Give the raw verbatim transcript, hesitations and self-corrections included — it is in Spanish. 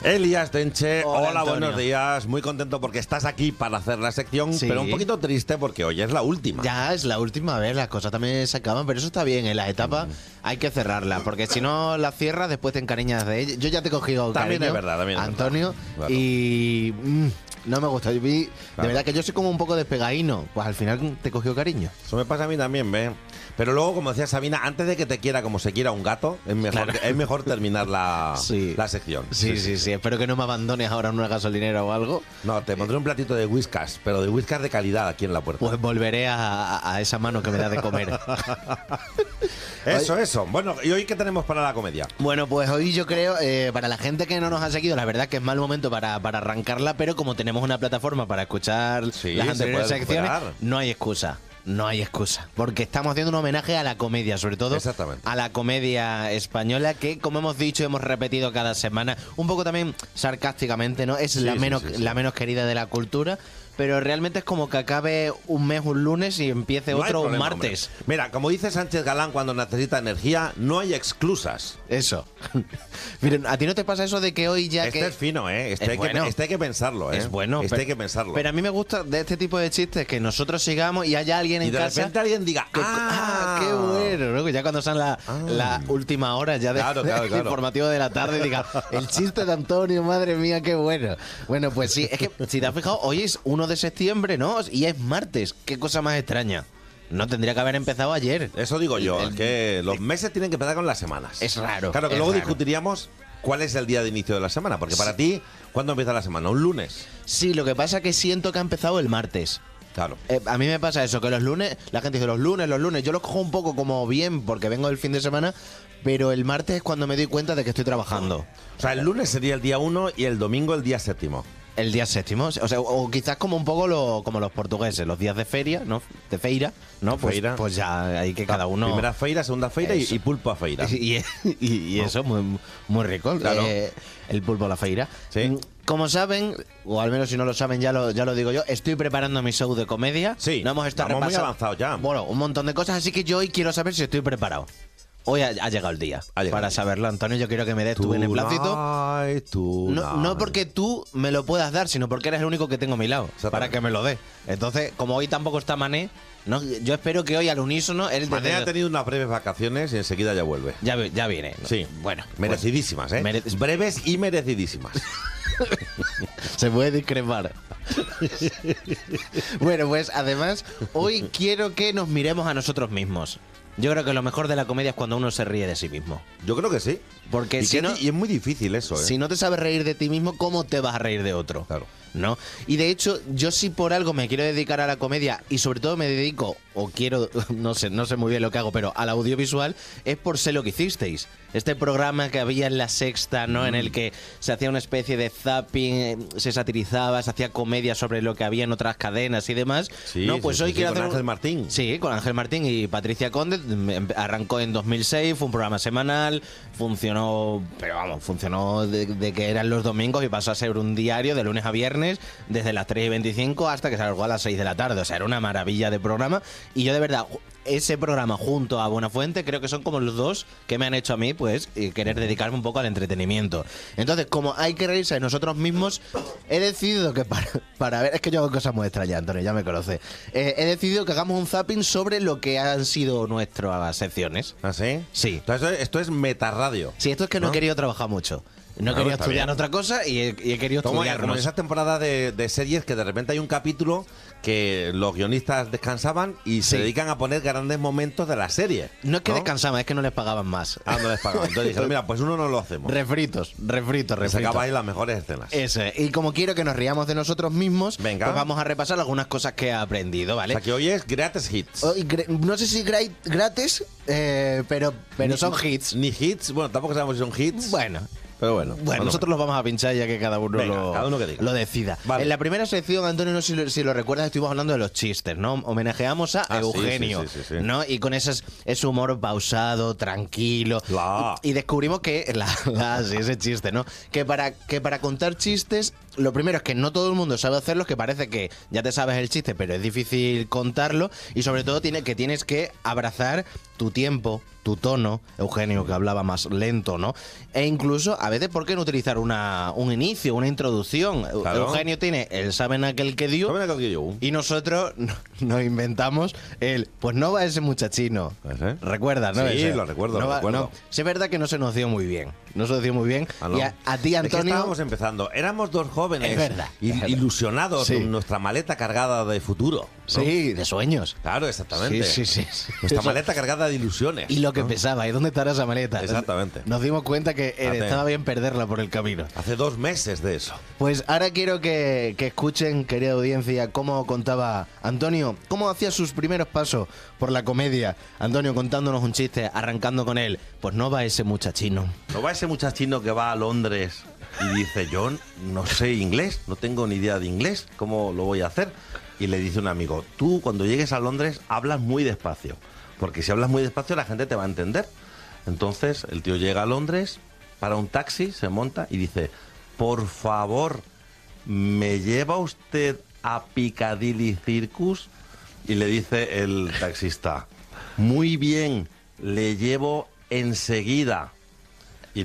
Elías Tenche, Hola, hola, Antonio. buenos días. Muy contento porque estás aquí para hacer la sección, Sí. pero un poquito triste porque hoy es la última. Ya es la última vez, las cosas también se acaban, pero eso está bien, en las etapas hay que cerrarlas, porque si no las cierras después te encariñas de ella. Yo ya te he cogido También cariño, es verdad, también es Antonio, verdad. Claro. y mm, no me gusta. Yo vi- Claro. De verdad que yo soy como un poco despegadino, pues al final te cogió cariño. Eso me pasa a mí también, ¿ves? Pero luego, como decía Sabina, antes de que te quiera como se quiera un gato, es mejor, Claro. es mejor terminar la, Sí. la sección. Sí, sí, sí, espero que no me abandones ahora en una gasolinera o algo. No, te pondré un platito de whiskas, pero de whiskas de calidad aquí en la puerta. Pues volveré a, a- a esa mano que me da de comer. Eso, eso. Bueno, ¿y hoy qué tenemos para la comedia? Bueno, pues hoy yo creo, eh, para la gente que no nos ha seguido, la verdad que es mal momento para, para arrancarla, pero como tenemos una plataforma para escuchar Sí, las se anteriores puede secciones, recuperar. no hay excusa. No hay excusa, porque estamos haciendo un homenaje a la comedia, sobre todo Exactamente. a la comedia española, que como hemos dicho, hemos repetido cada semana, un poco también sarcásticamente, ¿no? Es Sí, la sí, menos sí, sí. la menos querida de la cultura, pero realmente es como que acabe un mes un lunes y empiece No hay otro un problema, martes. hombre. Mira, como dice Sánchez Galán cuando necesita energía, no hay exclusas. Eso. Miren, ¿a ti no te pasa eso de que hoy ya Este que es fino, ¿eh? Este, Es hay, bueno. que, este hay que pensarlo, ¿eh? es bueno? Este pero, hay que pensarlo. Pero a mí me gusta de este tipo de chistes que nosotros sigamos y haya alguien y en de casa repente alguien diga, que- ¡ah! qué bueno, ¿no? Que ya cuando son la, Ah. la última hora ya de, Claro, claro, del claro. informativo de la tarde diga, el chiste de Antonio, madre mía, qué bueno. Bueno, pues sí, es que si te has fijado, hoy es uno de septiembre, ¿no? Y es martes, qué cosa más extraña. No tendría que haber empezado ayer. Eso digo yo, El- es que los meses tienen que empezar con las semanas. Es raro, Claro, que es luego raro. discutiríamos cuál es el día de inicio de la semana, porque para ti, ¿cuándo empieza la semana? ¿Un lunes? Sí, lo que pasa es que siento que ha empezado el martes. Claro. Eh, a mí me pasa eso, que los lunes, la gente dice los lunes, los lunes, yo los cojo un poco como bien porque vengo del fin de semana, pero el martes es cuando me doy cuenta de que estoy trabajando. O sea, el lunes sería el día uno y el domingo el día séptimo. El día séptimo, o sea, o quizás como un poco lo, como los portugueses, los días de feria, ¿no? De feira, ¿no? Pues, Feira. pues ya hay que cada uno... Primera feira, segunda feira y, Eso. y pulpo a feira. Y, y- y eso, muy, muy rico. Claro. eh, el pulpo a la feira. Sí. Mm, Como saben, o al menos si no lo saben, ya lo, ya lo digo yo, estoy preparando mi show de comedia. Sí, no hemos estado vamos muy repasando- avanzados ya. Bueno, un montón de cosas, así que yo hoy quiero saber si estoy preparado. Hoy ha, ha llegado el día. Ha llegado para el día. saberlo, Antonio, yo quiero que me des tu beneplácito. Tonight, No, tonight. no porque tú me lo puedas dar, sino porque eres el único que tengo a mi lado Exactamente. para que me lo dé. Entonces, como hoy tampoco está Mané, no, yo espero que hoy al unísono él Mané desde- ha tenido unas breves vacaciones y enseguida ya vuelve. ya, vi- ya viene. Sí. Bueno, pues, Merecidísimas, ¿eh? mere- Breves y merecidísimas. se puede discrepar. Bueno, pues además, hoy quiero que nos miremos a nosotros mismos. Yo creo que lo mejor de la comedia es cuando uno se ríe de sí mismo. Yo creo que sí. Porque y, si que- no- y es muy difícil eso, ¿eh? Si no te sabes reír de ti mismo, ¿cómo te vas a reír de otro? Claro. ¿No? Y de hecho, yo si por algo me quiero dedicar a la comedia y sobre todo me dedico, o quiero, no sé, no sé muy bien lo que hago, pero al audiovisual, es por Sé lo que hicisteis. Este programa que había en La Sexta, ¿no? En Mm. el que se hacía una especie de zapping, eh, se satirizaba, se hacía comedia sobre lo que había en otras cadenas y demás. Sí, no, pues sí, hoy sí, quiero con hacer un- Ángel Martín. Sí, con Ángel Martín y Patricia Conde. Em- Arrancó en dos mil seis, fue un programa semanal, funcionó, pero vamos, funcionó de, de que eran los domingos y pasó a ser un diario de lunes a viernes, desde las tres y veinticinco hasta que se alargó a las seis de la tarde. O sea, era una maravilla de programa. Y yo de verdad, ese programa junto a Buenafuente creo que son como los dos que me han hecho a mí, pues, eh, querer dedicarme un poco al entretenimiento. Entonces, como hay que reírse de nosotros mismos, he decidido que para, para ver, es que yo hago cosas muy extrañas, Antonio, ya me conoce. Eh, he decidido que hagamos un zapping sobre lo que han sido nuestras secciones. ¿Ah, sí? Sí. Entonces, esto es metarradio. Sí, esto es que no, ¿No? he querido trabajar mucho. No Claro, quería está estudiar bien. otra cosa y he, y he querido Como, como en estudiarnos. esa temporada de, de series que de repente hay un capítulo que los guionistas descansaban y se Sí. dedican a poner grandes momentos de la serie. No es que descansaban, es que no les pagaban más. Ah, no les pagaban. Entonces dijeron, mira, pues uno no lo hacemos. Refritos, refritos, Y refritos. sacabais las mejores escenas. Eso es. Y como quiero que nos riamos de nosotros mismos, Venga. pues vamos a repasar algunas cosas que he aprendido, O ¿vale? sea, que hoy es Greatest Hits. Hoy gra- no sé si gra- gratis, eh, pero, pero Ni- son hits. Ni hits, bueno, tampoco sabemos si son hits. Bueno. Pero bueno. Bueno, nosotros los vamos a pinchar ya que cada uno, Venga, lo, cada uno que diga. lo decida. Vale. En la primera sección, Antonio, no sé si lo, si lo recuerdas, estuvimos hablando de los chistes, ¿no? Homenajeamos a Ah, sí, Eugenio, sí, sí, sí, sí. ¿no? Y con esas, ese humor pausado, tranquilo. La. Y descubrimos que, la, la- sí, ese chiste, ¿no? Que para, que para contar chistes, lo primero es que no todo el mundo sabe hacerlos, que parece que ya te sabes el chiste, pero es difícil contarlo. Y sobre todo tiene, que tienes que abrazar tu tiempo, tu tono, Eugenio, que hablaba más lento, ¿no? E incluso, a veces, ¿por qué no utilizar una, un inicio, una introducción? Claro. Eugenio tiene el saben aquel que dio. ¿Saben aquel que dio? Y nosotros nos inventamos el, pues no va ese muchachino. ¿Ese? ¿Recuerdas, no? Sí, Ese. lo recuerdo, No lo va- recuerdo. no. Sí, es verdad que no se nos dio muy bien. No se nos dio muy bien. Ah, no. Y a, a ti, Es que Antonio... estábamos empezando. Éramos dos jóvenes Es verdad, il- es verdad. ilusionados Sí. con nuestra maleta cargada de futuro. ¿no? Sí, de sueños. Claro, exactamente. Sí, sí, sí, sí. Nuestra Eso. maleta cargada de ilusiones. Y lo que pesaba, ¿y dónde estará esa maleta? Exactamente. Nos dimos cuenta que eh, Hace- estaba bien perderla por el camino. Hace dos meses de eso. Pues ahora quiero que, que escuchen, querida audiencia, cómo contaba Antonio, cómo hacía sus primeros pasos por la comedia. Antonio contándonos un chiste, arrancando con él. Pues no va ese muchachino. ¿No va ese muchachino que va a Londres y dice, yo no sé inglés, no tengo ni idea de inglés, ¿cómo lo voy a hacer? Y le dice un amigo, tú cuando llegues a Londres hablas muy despacio, porque si hablas muy despacio la gente te va a entender. Entonces el tío llega a Londres, para un taxi, se monta y dice, por favor, ¿me lleva usted a Piccadilly Circus? Y le dice el taxista, muy bien, le llevo enseguida.